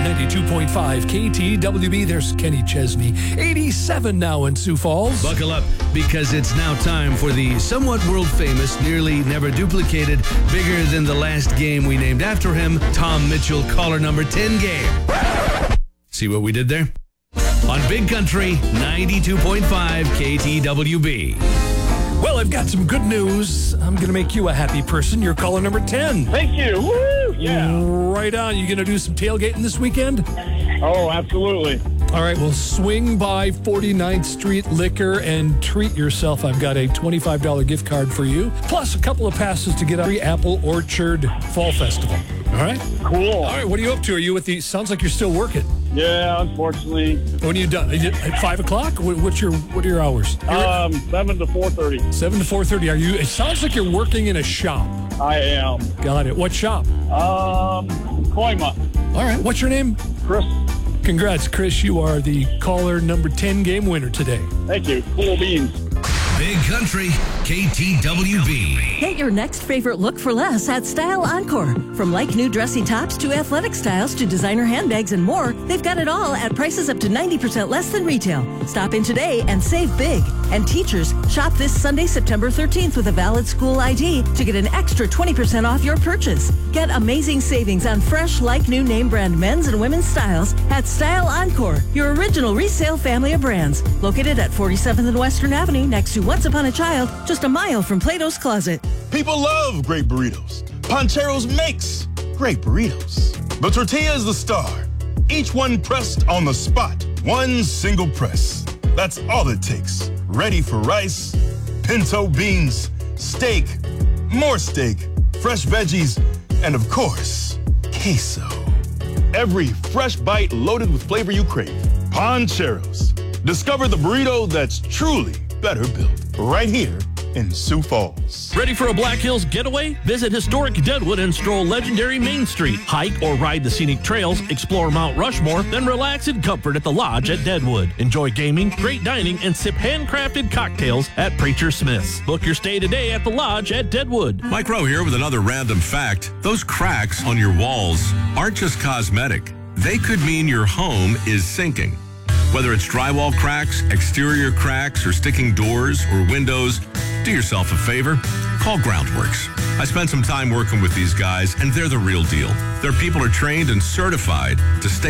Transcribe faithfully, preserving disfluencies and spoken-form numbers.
ninety-two point five K T W B. There's Kenny Chesney. eighty-seven now in Sioux Falls. Buckle up, because it's now time for the somewhat world-famous, nearly never duplicated, bigger than the last game we named after him, Tom Mitchell caller number ten game. See what we did there? On Big Country, ninety-two point five K T W B. Well, I've got some good news. I'm going to make you a happy person. You're caller number ten. Thank you. Woo! Yeah. Right on. You going to do some tailgating this weekend? Oh, absolutely. All right, well, swing by forty-ninth Street Liquor and treat yourself. I've got a twenty-five dollars gift card for you, plus a couple of passes to get a Apple Orchard Fall Festival. All right? Cool. All right, what are you up to? Are you at the, sounds like you're still working. Yeah, unfortunately. When are you done? Is it at five o'clock? What- What's your, what are your hours? Um, seven to four thirty. seven to four thirty. Are you, it sounds like you're working in a shop. I am. Got it. What shop? Um, Koima. All right, what's your name? Chris. Congrats, Chris. You are the caller number ten game winner today. Thank you. Cool beans. Big Country, K T W B. Get your next favorite look for less at Style Encore. From like new dressy tops to athletic styles to designer handbags and more, they've got it all at prices up to ninety percent less than retail. Stop in today and save big. And teachers, shop this Sunday, September thirteenth with a valid school I D to get an extra twenty percent off your purchase. Get amazing savings on fresh, like new name brand men's and women's styles at Style Encore, your original resale family of brands. Located at forty-seventh and Western Avenue next to Once Upon a Child, just a mile from Plato's Closet. People love great burritos. Pancheros makes great burritos. The tortilla is the star. Each one pressed on the spot. One single press. That's all it takes. Ready for rice, pinto beans, steak, more steak, fresh veggies, and of course, queso. Every fresh bite loaded with flavor you crave. Pancheros. Discover the burrito that's truly better built. Right here in Sioux Falls. Ready for a Black Hills getaway? Visit historic Deadwood and stroll legendary Main Street. Hike or ride the scenic trails, explore Mount Rushmore, then relax in comfort at the Lodge at Deadwood. Enjoy gaming, great dining, and sip handcrafted cocktails at Preacher Smith's. Book your stay today at the Lodge at Deadwood. Mike Rowe here with another random fact. Those cracks on your walls aren't just cosmetic. They could mean your home is sinking. Whether it's drywall cracks, exterior cracks, or sticking doors or windows, do yourself a favor. Call Groundworks. I spent some time working with these guys, and they're the real deal. Their people are trained and certified to stay